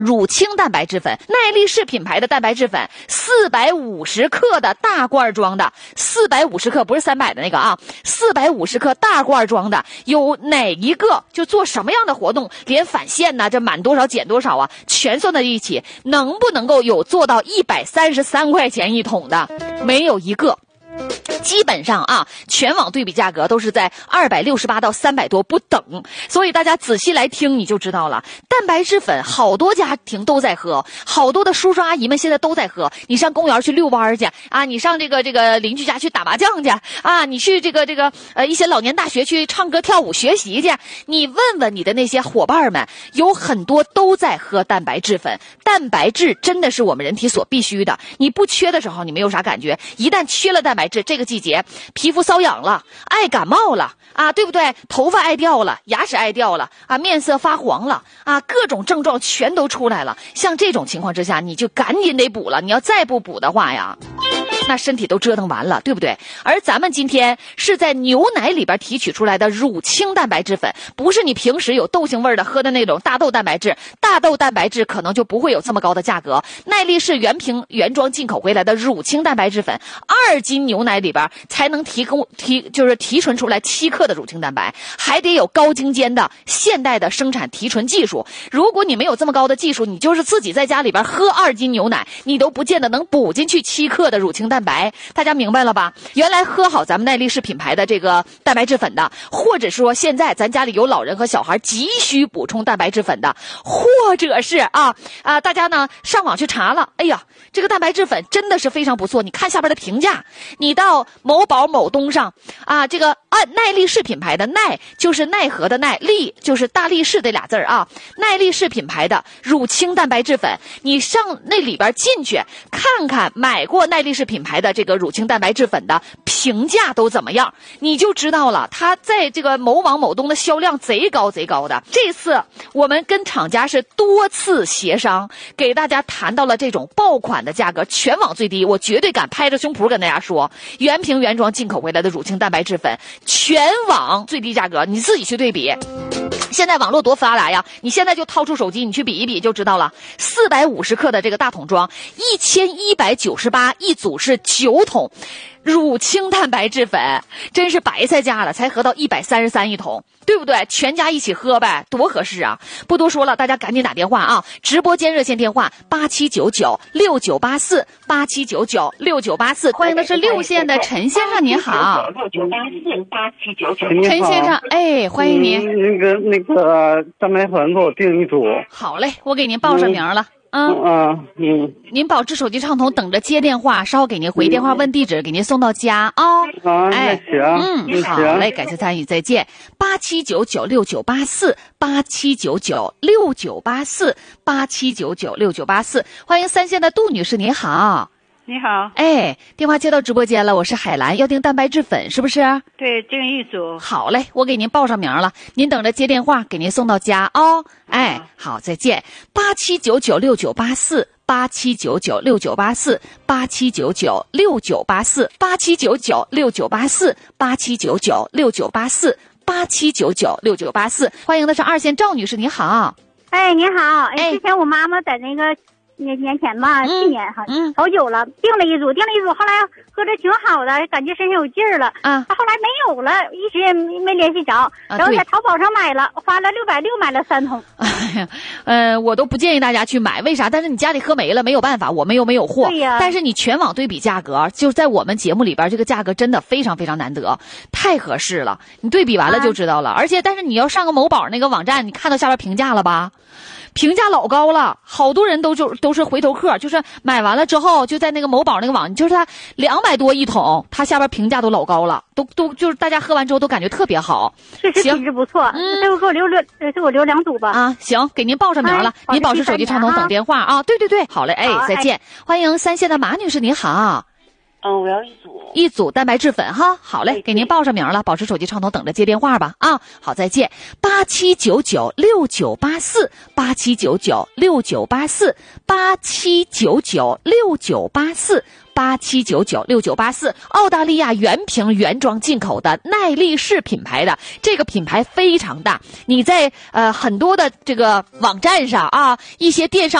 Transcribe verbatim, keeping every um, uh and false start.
乳清蛋白质粉，耐力士品牌的蛋白质粉，四百五十克的大罐装的，四百五十克不是三百的那个啊，四百五十克大罐装的，有哪一个就做什么样的活动，连返现呢，这满多少减多少啊，全算在一起，能不能够有做到一百三十三块钱一桶的？没有一个。基本上啊，全网对比价格都是在二百六十八到三百多不等，所以大家仔细来听你就知道了。蛋白质粉好多家庭都在喝，好多的叔叔阿姨们现在都在喝。你上公园去遛弯去啊，你上这个这个邻居家去打麻将去啊，你去这个这个呃一些老年大学去唱歌跳舞学习去，你问问你的那些伙伴们，有很多都在喝蛋白质粉。蛋白质真的是我们人体所必须的，你不缺的时候你没有啥感觉，一旦缺了蛋白质，这个季节皮肤瘙痒了，爱感冒了啊，对不对？头发爱掉了，牙齿爱掉了啊，面色发黄了啊，各种症状全都出来了。像这种情况之下，你就赶紧得补了，你要再不补的话呀，那身体都折腾完了，对不对？而咱们今天是在牛奶里边提取出来的乳清蛋白质粉，不是你平时有豆腥味的喝的那种大豆蛋白质，大豆蛋白质可能就不会有这么高的价格。耐力士原瓶原装进口回来的乳清蛋白质粉，二斤牛奶里边才能提供提就是提纯出来七克的乳清蛋白，还得有高精尖的现代的生产提纯技术。如果你没有这么高的技术，你就是自己在家里边喝二斤牛奶，你都不见得能补进去七克的乳清蛋白。大家明白了吧？原来喝好咱们耐力士品牌的这个蛋白质粉的，或者说现在咱家里有老人和小孩急需补充蛋白质粉的，或者是啊啊大家呢上网去查了，哎呀，这个蛋白质粉真的是非常不错。你看下边的评价，你到某宝某东上啊，这个按耐力士品牌的耐就是奈何的耐，力就是大力士这俩字儿啊，耐力士品牌的乳清蛋白质粉，你上那里边进去看看买过耐力士品牌的这个乳清蛋白质粉的评价都怎么样，你就知道了，它在这个某网某东的销量贼高贼高的。这次我们跟厂家是多次协商，给大家谈到了这种爆款的价格，全网最低，我绝对敢拍着胸脯跟大家说，原瓶原装进口回来的乳清蛋白质粉，全网最低价格，你自己去对比。现在网络多发达呀，你现在就掏出手机你去比一比就知道了。四百五十克的这个大桶装，一千一百九十八一组是九桶乳清蛋白质粉，真是白菜价了，才合到一百三十三一桶，对不对？全家一起喝呗，多合适啊！不多说了，大家赶紧打电话啊！直播间热线电话八七九九六九八四八七九九六九八四，欢迎的是六线的陈先生，您好。 六九八四八七九九。 陈先生，哎，欢迎您。 嗯、那个那个蛋白粉给我订一组。 好嘞，我给您报上名了。嗯啊嗯， 您保持手机畅通，等着接电话，稍后给您回电话问地址，给您送到家啊。 啊， 哎， 行， 嗯，好嘞，感谢参与，再见。八七九九六九八四，八七九九六九八四，八七九九六九八四，欢迎三线的杜女士，您好。 你好， 哎，电话接到直播间了，我是海兰，要订蛋白质粉是不是？ 对，订一组。 好嘞，我给您报上名了，您等着接电话，给您送到家哦。哎，好，再见。八七九九六九八四，八七九九六九八四，八七九九六九八四，八七九九六九八四，八七九九六九八四，八七九九六九八四，欢迎的是二线赵女士，你好。 哎，你好，哎， 哎之前我妈妈在那个。年年前吧， 嗯去年好嗯好久了，订了一组，订了一组，后来喝着挺好的，感觉身上有劲儿了。 啊， 后来没有了，一直也没没联系着，然后在淘宝上买了，花了六百六买了三桶。 哎呀，呃，我都不建议大家去买，为啥？但是你家里喝没了，没有办法，我们又没有货。 对呀。 但是你全网对比价格，就在我们节目里边，这个价格真的非常非常难得，太合适了。你对比完了就知道了。啊、而且，但是你要上个某宝那个网站，你看到下边评价了吧？评价老高了，好多人都就都是回头客，就是买完了之后就在那个某宝那个网，就是它两百多一桶，它下边评价都老高了，都都就是大家喝完之后都感觉特别好， 确实品质不错。嗯，这个给我留留，这给我留两组吧。 啊，行，给您报上名了，哎、您保持手机畅通等电话啊。对对对，好嘞，哎，再见。欢迎三线的马女士，您好。 嗯，我要一组。 一组蛋白质粉哈，好嘞， 对给您报上名了，保持手机畅通，等着接电话吧啊，好，再见。八七九九六九八四，八七九九六九八四，八七九九六九八四。八七九九六九八四，澳大利亚原瓶原装进口的耐力士品牌的，这个品牌非常大，你在呃很多的这个网站上啊，一些电商